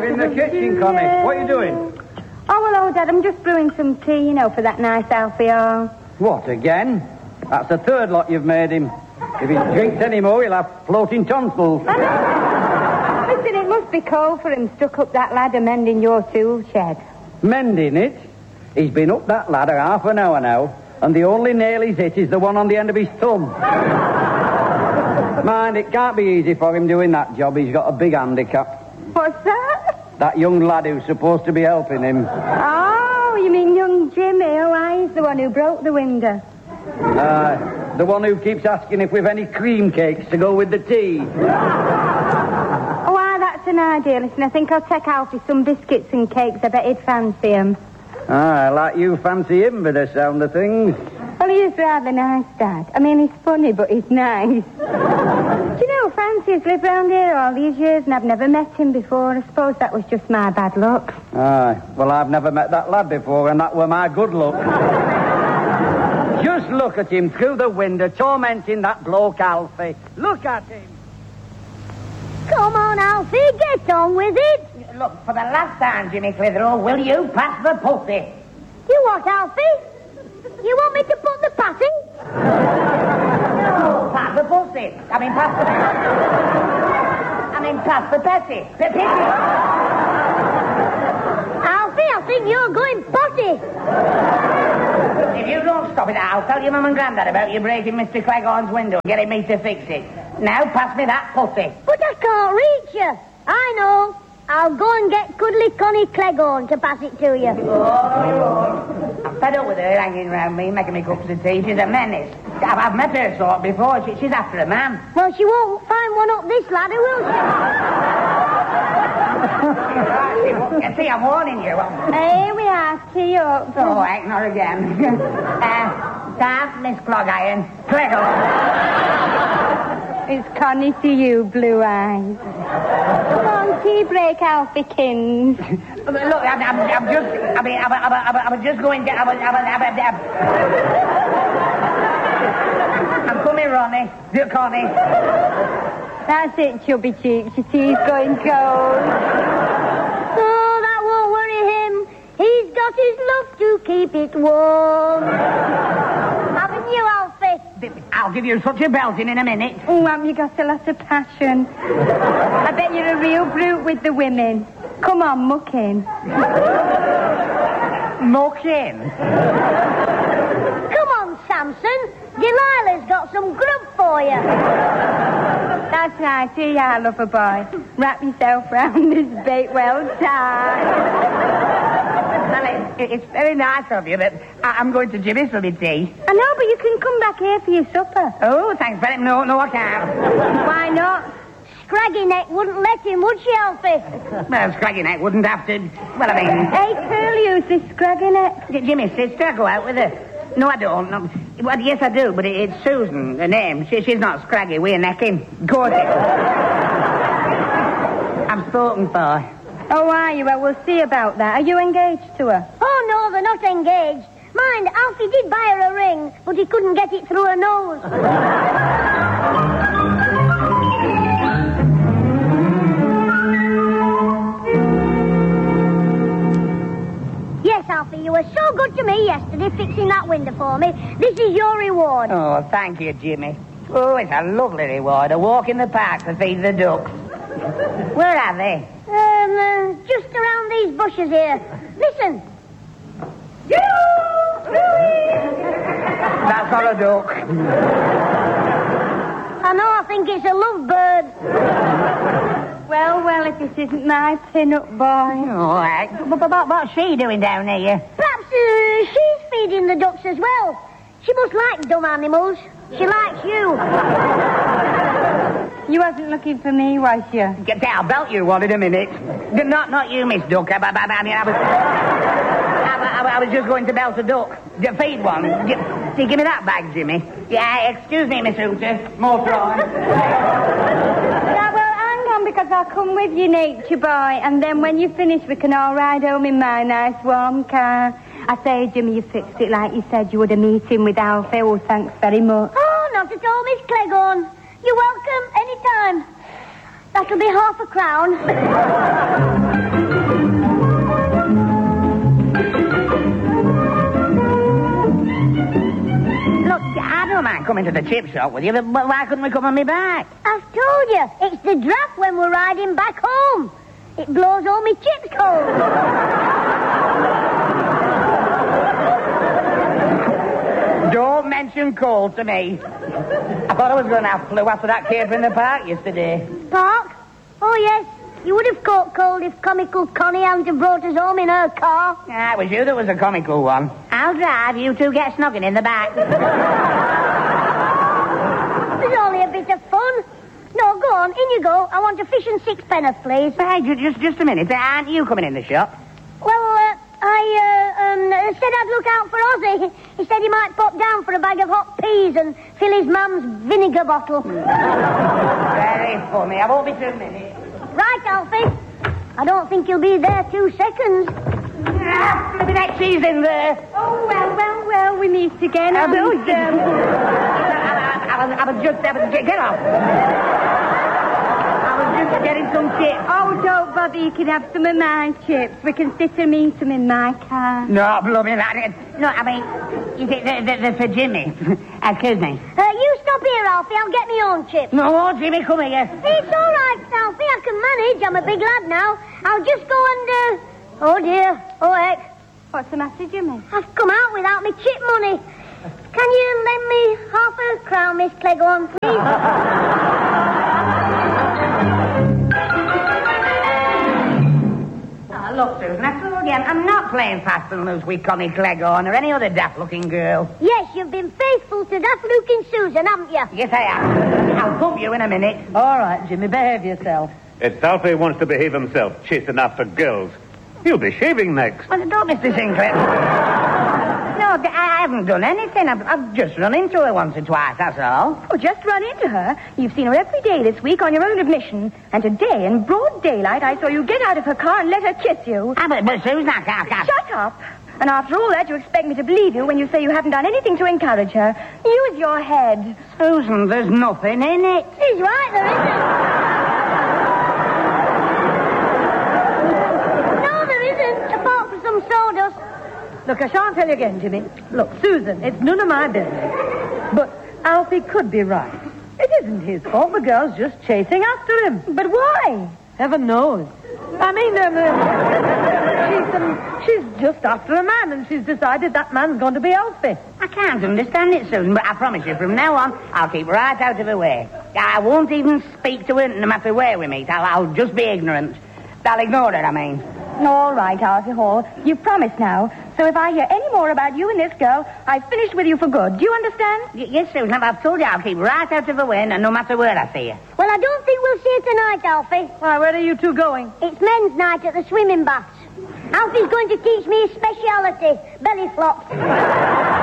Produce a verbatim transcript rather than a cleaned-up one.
in the kitchen, Connie. What are you doing? Oh, well, oh, Dad, I'm just brewing some tea, you know, for that nice Alfie. Oh. What, again? That's the third lot you've made him. If he drinks any more, he'll have floating tonsils. I know. Listen, it must be cold for him stuck up that ladder mending your tool shed. Mending it? He's been up that ladder half an hour now, and the only nail he's hit is the one on the end of his thumb. Mind, it can't be easy for him doing that job. He's got a big handicap. What's that? That young lad who's supposed to be helping him. Oh, you mean young Jimmy? Oh, he's the one who broke the window. Uh, the one who keeps asking if we've any cream cakes to go with the tea. Oh, ah, that's an idea. Listen, I think I'll take Alfie some biscuits and cakes. I bet he'd fancy them. Ah, like you fancy him by the sound of things. Well, he is rather nice, Dad. I mean, he's funny, but he's nice. Do you know, Francis lived round here all these years, and I've never met him before. I suppose that was just my bad luck. Ah, well, I've never met that lad before, and that were my good luck. Just look at him through the window, tormenting that bloke, Alfie. Look at him. Come on, Alfie, get on with it. Look, for the last time, Jimmy Clitheroe, will you pass the pussy? You what, Alfie? You want me to put the patty? No, pass the pussy. I mean, pass the... I mean, pass the petty. The petty. Alfie, I think you're going potty. If you don't stop it, I'll tell your mum and granddad about you breaking Mister Cleghorn's window and getting me to fix it. Now, pass me that pussy. But I can't reach you. I know. I'll go and get Cuddly Connie Cleghorn to pass it to you. Oh, I'm fed up with her hanging round me, making me cups of tea. She's a menace. I've, I've met her sort before. She, she's after a man. Well, she won't find one up this ladder, will she? You see, I'm warning you. Here we are, tea up. Oh, heck, not again. uh, Sam, Miss Clog-Iron, Cleghorn. It's Connie to you, Blue Eyes. Come on, tea break, Alfiekins. Look, I'm, I'm, I'm just, I mean, I'm, I'm, I'm, I'm just going to, I'm, I'm, I'm, I'm, I'm coming, Ronnie. Dear Connie. That's it, chubby cheeks. Your tea's going cold. Oh, that won't worry him. He's got his love to keep it warm. Haven't you, Alfie? I'll give you such a belting in a minute. Oh, haven't you got a lot of passion? I bet you're a real brute with the women. Come on, muck in. Muck in? Come on, Samson. Delilah's got some grub for you. That's right, here you are, lover boy. Wrap yourself round this bait well tied. Well, it, it's very nice of you, but I, I'm going to Jimmy's for my tea. I know, but you can come back here for your supper. Oh, thanks very much. No, no, I can't. Why not? Scraggy Neck wouldn't let him, would she, Alfie? Well, Scraggy Neck wouldn't have to... Well, I mean... Hey, Curly, who's this Scraggy Neck? J- Jimmy's sister, I go out with her. No, I don't. No. Well, yes, I do, but it, it's Susan, her name. She, she's not Scraggy. We're necking. Gorgeous. I'm spoken for. Oh, are you? Well, we'll see about that. Are you engaged to her? Oh, no, they're not engaged. Mind, Alfie did buy her a ring, but he couldn't get it through her nose. Yes, Alfie, you were so good to me yesterday fixing that window for me. This is your reward. Oh, thank you, Jimmy. Oh, it's a lovely reward. A walk in the park to feed the ducks. Where are they? Um, uh, just around these bushes here. Listen. That's not a duck. I know, I think it's a lovebird. Well, well, if this isn't my pin-up boy. Oh, heck. But, but, but what's she doing down here? Perhaps uh, she's feeding the ducks as well. She must like dumb animals. She likes you. You wasn't looking for me, was you? Get there, I'll belt you one in a minute. Not not you, Miss Duck. I, I, I mean, I was... I, I, I was just going to belt a duck. To feed one. Give, see, give me that bag, Jimmy. Yeah, excuse me, Miss Hooter. More trying. Yeah, well, hang on, because I'll come with you, nature boy, and then when you finish, we can all ride home in my nice warm car. I say, Jimmy, you fixed it like you said you would a meeting with Alfie. Oh, thanks very much. Oh, not at all, Miss Cleghorn. You're welcome, any time. That'll be half a crown. coming to the chip shop with you, but why couldn't we come on me back? I've told you, it's the draft when we're riding back home. It blows all my chips cold. Don't mention cold to me. I thought I was going to have flu after that caper in the park yesterday. Park? Oh, yes. You would have caught cold if comical Connie hadn't have brought us home in her car. Ah, it was you that was a comical one. I'll drive. You two get snogging in the back. It was only a bit of fun. No, go on. In you go. I want a fish and sixpence, please. Hey, ju- just, just a minute. Aren't you coming in the shop? Well, uh, I uh, um, said I'd look out for Ozzy. He said he might pop down for a bag of hot peas and fill his mum's vinegar bottle. Very funny. I won't be two minutes. Right, Alfie. I don't think you'll be there two seconds. Ah, maybe that cheese in there. Oh, well, well, well, we meet again. Uh, and, no, um, I, I, I, was, I was just... I was, get off. I was just getting some chips. Oh, don't bother. You can have some of my chips. We can sit and eat them in my car. No, blooming lad. No, I mean, you see, they're, they're for Jimmy. Excuse me. Uh, you stop here, Alfie. I'll get my own chips. No, Jimmy, come here. It's all right, Alfie. I can manage. I'm a big lad now. I'll just go and, uh... Oh, dear. Oh, heck. What's the matter, Jimmy? I've come out without my chip money. Can you lend me half a crown, Miss Cleghorn, please? Oh, look, Susan, I told you, I'm not playing fast and loose with Connie Cleghorn or any other daft-looking girl. Yes, you've been faithful to that looking Susan, haven't you? Yes, I am. I'll pump you in a minute. All right, Jimmy, behave yourself. It's Alfie wants to behave himself, chasing after girls. He'll be shaving next. Well, don't, Mister Sinclair. No, I haven't done anything. I've, I've just run into her once or twice, that's all. Oh, just run into her. You've seen her every day this week on your own admission. And today, in broad daylight, I saw you get out of her car and let her kiss you. Ah, but, but Susan, I can't, I can't. Shut up. And after all that, you expect me to believe you when you say you haven't done anything to encourage her. Use your head. Susan, there's nothing in it. He's right, there isn't. No, there isn't, apart from some sawdust. Look, I shan't tell you again, Jimmy. Look, Susan, it's none of my business. But Alfie could be right. It isn't his fault. The girl's just chasing after him. But why? Heaven knows. I mean, um, uh, she's, um, she's just after a man, and she's decided that man's going to be Alfie. I can't understand it, Susan, but I promise you, from now on, I'll keep right out of her way. I won't even speak to her no matter where we meet. I'll, I'll just be ignorant. I'll ignore her, I mean. All right, Arthur Hall. You've promised now. So if I hear any more about you and this girl, I've finished with you for good. Do you understand? Y- yes, Susan, I've told you I'll keep right out of her way, no matter where I see her. Well, I don't think we'll see her tonight, Alfie. Why, where are you two going? It's men's night at the swimming baths. Alfie's going to teach me his speciality, belly flops.